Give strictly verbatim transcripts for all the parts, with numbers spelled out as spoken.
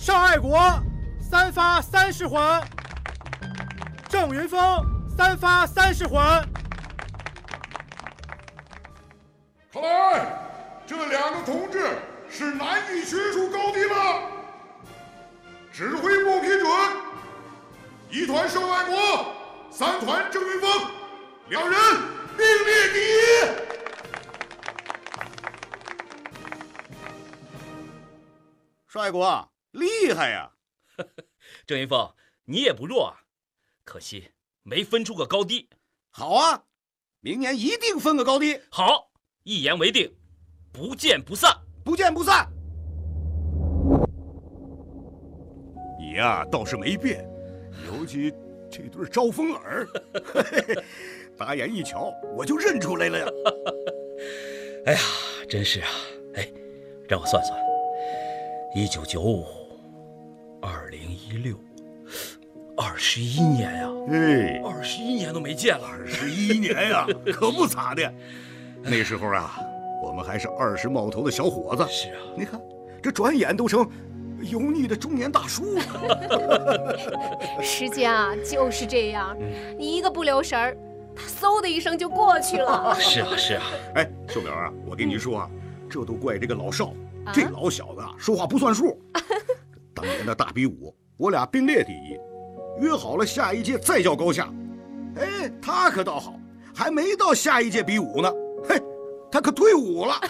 邵爱国三发三十环，郑云峰三发三十环。 看来这两个同志是难以寻出高低了。指挥部批准，一团邵爱国，三团郑云峰，两人并列第一。 邵爱国厉害呀！ 郑云峰，你也不弱啊，可惜没分出个高低。 好啊，明年一定分个高低。 好，一言为定，不见不散。 不见不散。你呀、啊、倒是没变，尤其这对招风耳，打眼一瞧我就认出来了呀。 哎呀，真是啊！哎，让我算算，一九九五，二零一六，二十一年呀！ 哎， 二十一年都没见了。 二十一年呀，可不咋的。那时候啊，我们还是二十冒头的小伙子。 是啊， 你看，这转眼都成油腻的中年大叔了。 时间啊，就是这样，你一个不留神儿，它嗖的一声就过去了。 是啊，是啊。 哎，秀苗啊，我跟你说啊，这都怪这个老邵， 啊、 这老小子啊，说话不算数。当年的大比武，我俩并列第一，约好了下一届再较高下。哎，他可倒好，还没到下一届比武呢，嘿，他可退伍了。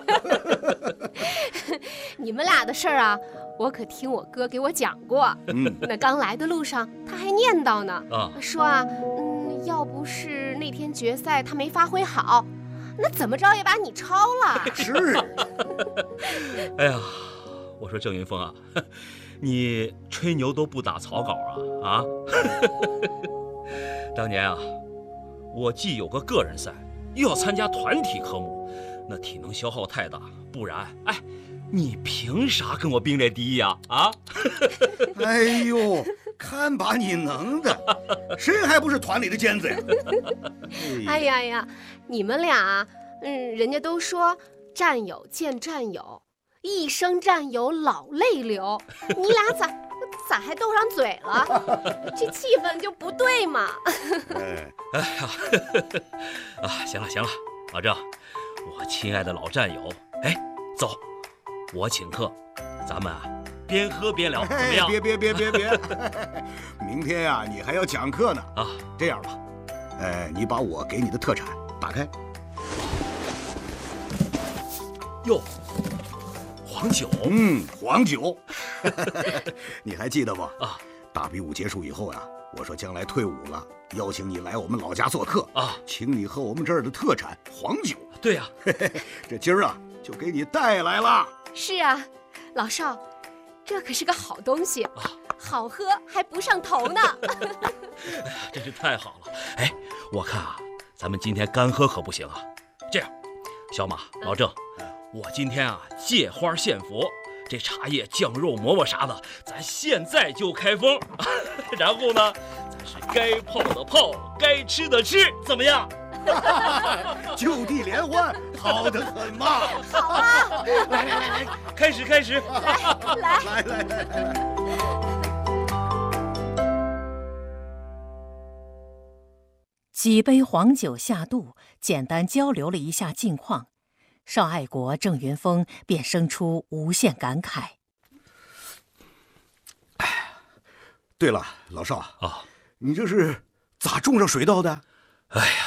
你们俩的事儿啊，我可听我哥给我讲过。 嗯， 那刚来的路上，他还念叨呢， 啊， 说啊，嗯，要不是那天决赛他没发挥好，那怎么着也把你超了。 是。 哎呀，我说郑云峰啊，你吹牛都不打草稿啊啊！当年啊，我既有个个人赛，又要参加团体科目，那体能消耗太大，不然，哎，你凭啥跟我并列第一啊？啊！ 哎呦，看把你能的，谁还不是团里的尖子呀？ 哎呀呀，你们俩，嗯，人家都说战友见战友，一生战友老泪流，你俩咋咋还斗上嘴了？这气氛就不对嘛。 哎， 哎呀，啊，行了行了，老郑，我亲爱的老战友，哎，走，我请客，咱们啊边喝边聊，怎么样？ 别别别别别，明天呀、啊、你还要讲课呢啊！ 这样吧，哎，你把我给你的特产打开。 哟，黄酒， 嗯，黄酒。你还记得不？ 啊， 大比武结束以后呀、啊，我说将来退伍了，邀请你来我们老家做客啊， 请你喝我们这儿的特产黄酒。 对呀、 啊，这今儿啊就给你带来了。 是啊，老邵，这可是个好东西啊，好喝还不上头呢。 哎呀，真是太好了！哎，我看啊，咱们今天干喝可不行啊。这样，小马、老郑，我今天啊借花献佛，这茶叶、酱肉、馍馍啥的，咱现在就开封。然后呢，咱是该泡的泡，该吃的吃，怎么样？ 就地联欢，好得很嘛！ 好啊！ 来来来来，开始开始！ 来来来来来来。 几杯黄酒下肚，简单交流了一下近况，邵爱国、郑云峰便生出无限感慨。 哎，对了，老邵啊， 你这是咋种上水稻的？ 哎呀！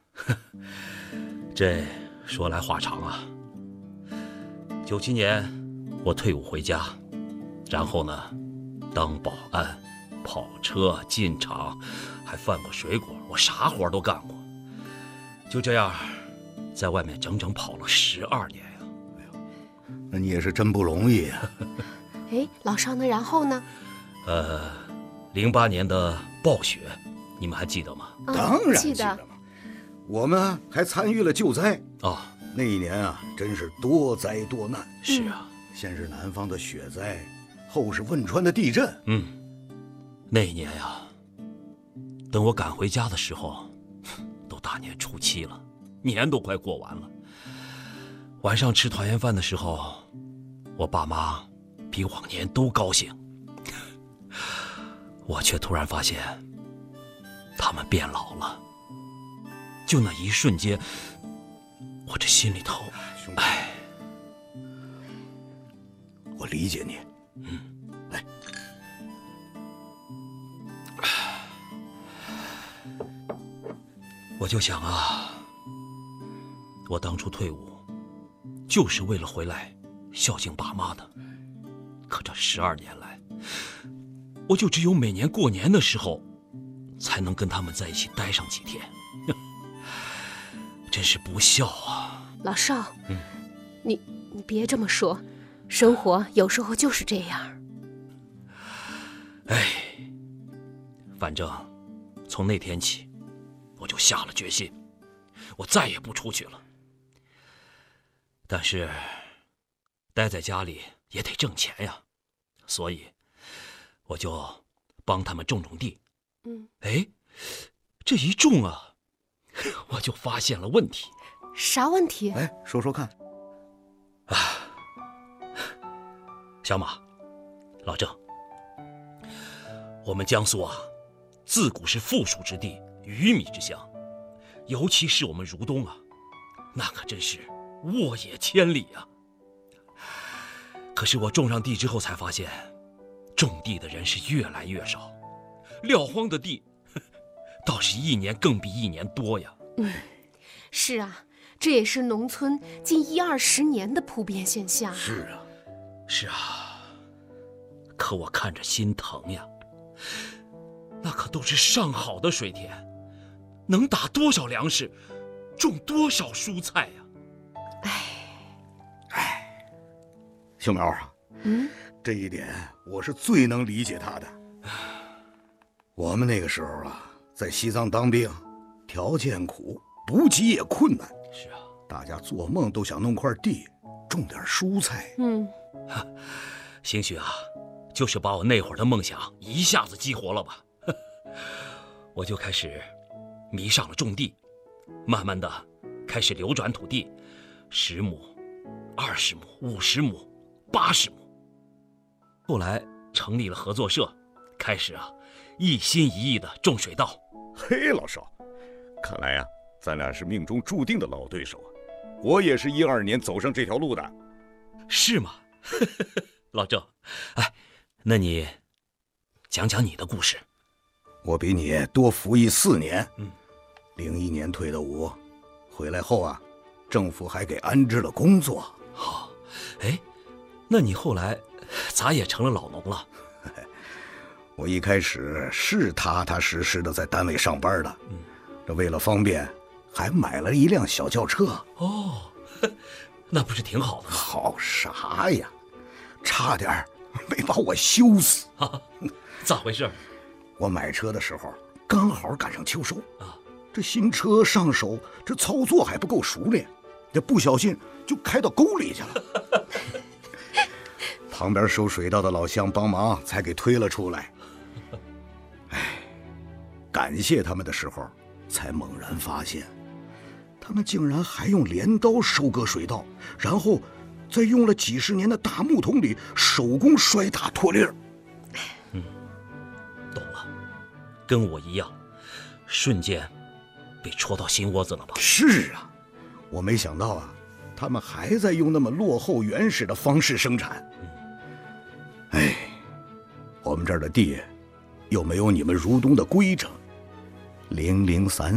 这说来话长啊。九七年我退伍回家，然后呢，当保安、跑车、进厂，还贩过水果，我啥活都干过。就这样，在外面整整跑了十二年呀！ 哎呦，那你也是真不容易啊！ 哎，老邵，那然后呢？ 呃，零八年的暴雪，你们还记得吗？ 嗯、 当然记得。 我们还参与了救灾哦， 那一年啊，真是多灾多难。 是啊， 先是南方的雪灾，后是汶川的地震。 嗯，那一年呀，等我赶回家的时候，都大年初七了，年都快过完了。晚上吃团圆饭的时候，我爸妈比往年都高兴，我却突然发现他们变老了。就那一瞬间，我这心里头， 兄弟， 哎， 我理解你。 嗯， 来， 我就想啊，我当初退伍就是为了回来孝敬爸妈的，可这十二年来，我就只有每年过年的时候才能跟他们在一起待上几天，真是不孝啊！ 老少， 嗯， 你你别这么说，生活有时候就是这样。 哎，反正从那天起，我就下了决心，我再也不出去了。但是，待在家里也得挣钱呀，所以我就帮他们种种地。 嗯， 哎，这一种啊，我就发现了问题。 啥问题？ 哎，说说看。 啊，小马，老郑，我们江苏啊，自古是富庶之地，鱼米之乡，尤其是我们如东啊，那可真是沃野千里啊。可是我种上地之后才发现，种地的人是越来越少，撂荒的地倒是一年更比一年多呀。 嗯，是啊，这也是农村近一二十年的普遍现象。 是啊， 是啊，可我看着心疼呀。那可都是上好的水田，能打多少粮食，种多少蔬菜呀！ 哎， 哎，秀苗啊， 嗯， 这一点我是最能理解他的。我们那个时候啊，在西藏当兵，条件苦，补给也困难。 是啊， 大家做梦都想弄块地，种点蔬菜。 嗯， 兴许啊，就是把我那会儿的梦想一下子激活了吧。我就开始迷上了种地，慢慢的开始流转土地，十亩、二十亩、五十亩、八十亩。后来成立了合作社，开始啊一心一意的种水稻。 嘿，老少，看来呀、啊，咱俩是命中注定的老对手啊！我也是一二年走上这条路的。 是吗？老郑，哎，那你讲讲你的故事。 我比你多服役四年， 嗯， 零一年退的伍，回来后啊，政府还给安置了工作。 好、哦，哎，那你后来咋也成了老农了？ 我一开始是踏踏实实的在单位上班的，嗯，这为了方便，还买了一辆小轿车。 哦，那不是挺好的吗？ 好啥呀，差点没把我羞死。 啊，咋回事？ 我买车的时候刚好赶上秋收啊， 这新车上手，这操作还不够熟练，这不小心就开到沟里去了。旁边收水稻的老乡帮忙才给推了出来。哎，感谢他们的时候，才猛然发现，他们竟然还用镰刀收割水稻，然后在用了几十年的大木桶里手工摔打脱粒儿。 嗯，懂了，跟我一样，瞬间被戳到心窝子了吧？ 是啊，我没想到啊，他们还在用那么落后原始的方式生产。哎，我们这儿的地又没有你们如东的规整，零零散